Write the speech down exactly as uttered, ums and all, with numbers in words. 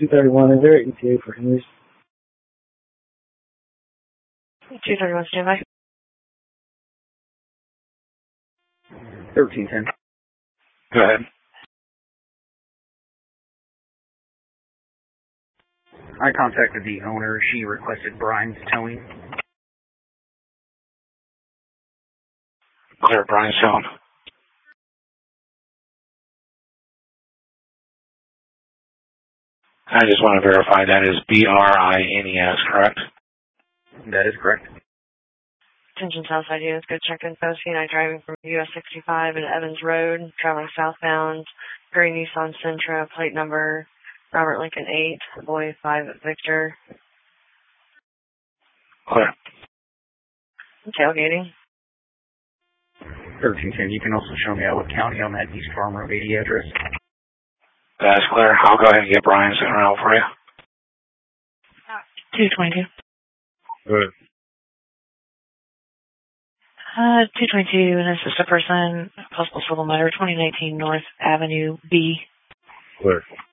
two thirty-one, is there an E T A for Henry's? two thirty-one, standby. thirteen ten. Go ahead. I contacted the owner. She requested Brian's towing. Clear, Brian's towing. I just want to verify that is B R I N E S, correct? That is correct. Attention Southside units, go check info. C nine driving from U S sixty-five and Evans Road, traveling southbound. Gray Nissan Sentra, plate number Robert Lincoln eight, Boy five Victor. Clear. Tailgating. thirteen ten. You can also show me out what county on that East Farm Road eighty address. That's clear. I'll go ahead and get Brian's around for you. two twenty-two. Good. Uh, two twenty-two, and assist a person, possible civil matter, twenty nineteen North Avenue B. Clear.